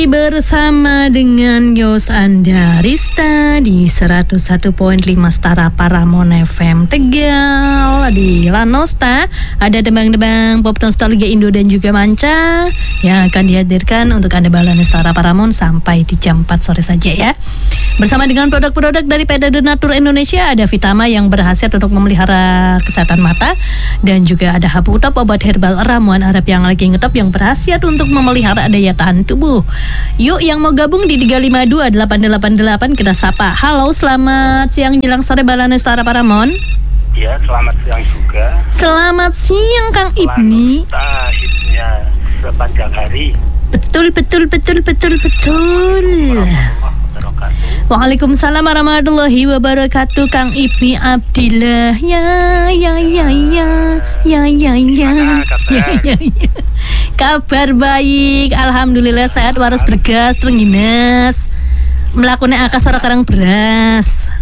Bersama dengan Yos Andarista di 101.5 Setara Paramon FM Tegal. Di Lanosta ada tembang-tembang pop nostalgia Indo dan juga manca yang akan dihadirkan untuk Anda balani Setara Paramon sampai di jam 4 sore saja ya. Bersama dengan produk-produk dari PD Natur Indonesia, ada Vitama yang berkhasiat untuk memelihara kesehatan mata, dan juga ada Habu Top, obat herbal ramuan Arab yang lagi ngetop yang berkhasiat untuk memelihara daya tahan tubuh. Yuk yang mau gabung di 352-888 kita sapa. Halo, selamat siang jelang sore balani Setara Paramon. Ya, selamat siang juga. Selamat siang Kang Ibni. Hidupnya sepanjang hari. Betul. Waalaikumsalam warahmatullahi wabarakatuh. Kang Ibni Abdillah. Ya. Kabar baik, alhamdulillah sehat waras bergas terengginas. Melakukan akas ora karang beras.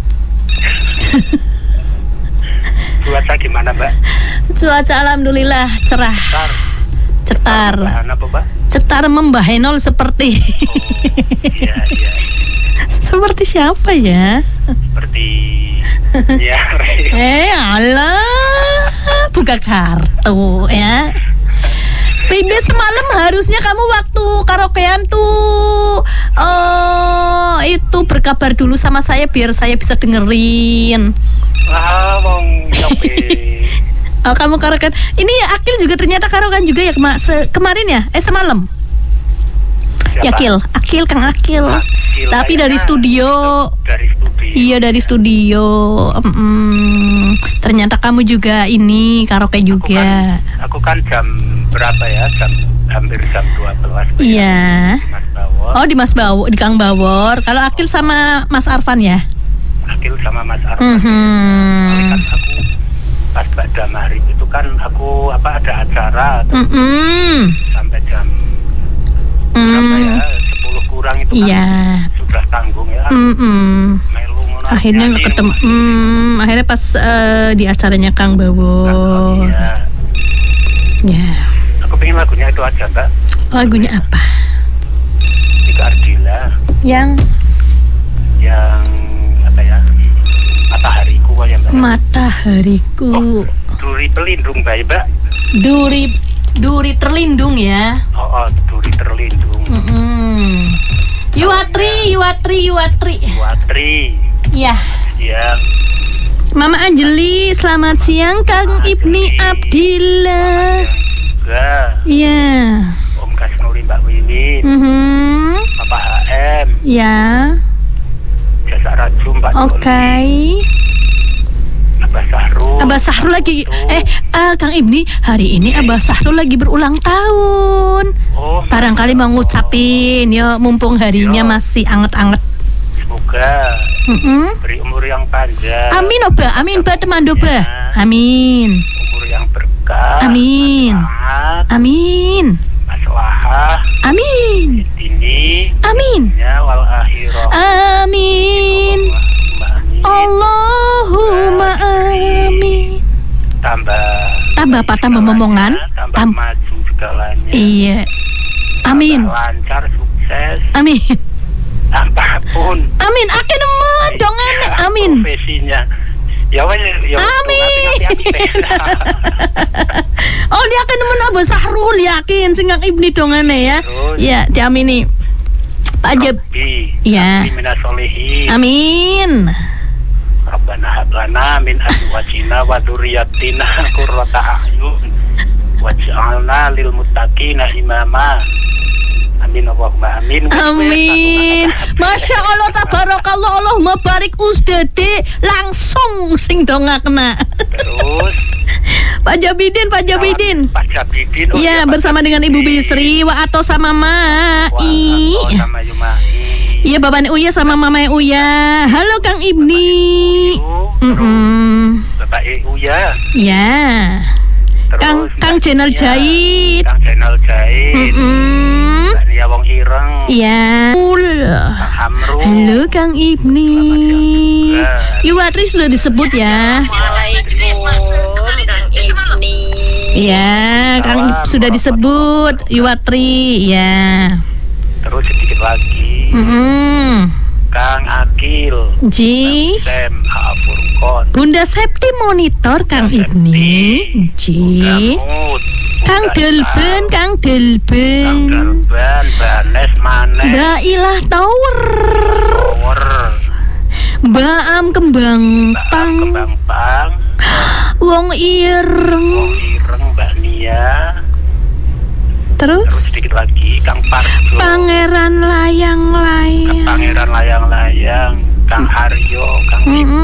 Cuaca gimana, Mbak? Cuaca alhamdulillah cerah. Cetar. Cetar membahenol seperti. Iya. Seperti siapa ya? Seperti ya. Alah, buka kartu ya. Pribe semalam harusnya kamu waktu karaokean tuh itu berkabar dulu sama saya biar saya bisa dengerin. Wong nyopi. Oh, kamu karaokean. Ini Akil juga ternyata karaokean juga ya kemarin ya? Semalam. Ya Akil, Kang Akil. Tapi dari studio. Iya, dari studio. Ternyata kamu juga ini karaoke juga. Aku kan jam berapa ya? Hampir jam 12. Iya. Di Mas Bawor, di Kang Bawor. Kalau Akil sama Mas Arfan ya? Akil sama Mas Arfan. Kan aku pas pada maghrib itu kan aku ada acara sampai jam berapa ya? 10 kurang itu kan sudah tanggung ya. Akhirnya nggak ketemu. Akhirnya pas di acaranya Kang Bawor. Ya. Aku pengen lagunya itu aja, Mbak. Lagunya apa? Ika Ardila. Yang apa ya? Matahariku kok ya, Mbak. Matahariku. Duri pelindung, Mbak. Duri terlindung ya. Duri terlindung. Yuwatri. Iya. Mama Anjeli, selamat siang Kang Ibni Abdillah. Iya. Om Kasnuri, Mbak Wiwin. Bapak HM. Ya. Jasa Rajum, Pak. Oke. Abah Sahrul lagi. Kang Ibni, hari ini Abah Sahrul lagi berulang tahun. Barangkali mau ngucapin, ya mumpung harinya masih anget-anget. Semoga beri umur yang panjang. Amin, Oba. Amin, Ba teman Doba. Amin. Umur yang berkah. Amin. Amin. Maslahah. Amin. Ini. Amin. Ya wal akhirah. Amin. Allahumma amin. Tambah momongan, tambah maju segalanya. Iya. Amin. Lancar, sukses. Amin. Apapun. Amin. Akin nemen dongan. Amin. Profesinya. Ya amin. Dia akan nemen Abah Sahrul yakin singgang Ibni dongane ya. Iya, diamini. Pak Jeb. Iya. Amin. Rabbana hab lana min azwajina wa dzurriyyatina qurrata a'yun waj'alna lil muttaqina imama. Amin Allahumma amin. Amin. Masya Allah tabarakallah, Allahumma barik Usdade langsung sing dongakna. Terus Pak Jabidin. Iya, bersama dengan Ibu Bisri wa atau sama Mai. Sama Yumai. Iya, Bapak Uya sama Mama Uya. Halo Kang Ibni. Bapak Uya. Iya. Kang Jenal Jahit. Nia wong ireng. Iya. Halo Kang Ibni. Yuwatri sudah disebut ya. Iya, Kang sudah disebut Yuwatri, ya. Terus lagi. Kang Akil, Ji, Sam, Furkon, Bunda Septi monitor Kang Ibni, Ji, Kang Delben, Kang Delben, Banes Manes, Mbak Ilah Tower, Mbak Am Kembang Pang, Wong Ireng, Mbak Nia. Terus sedikit lagi Kang Parjo, Pangeran Layang-Layang, Pangeran Layang-Layang, Kang Aryo, Kang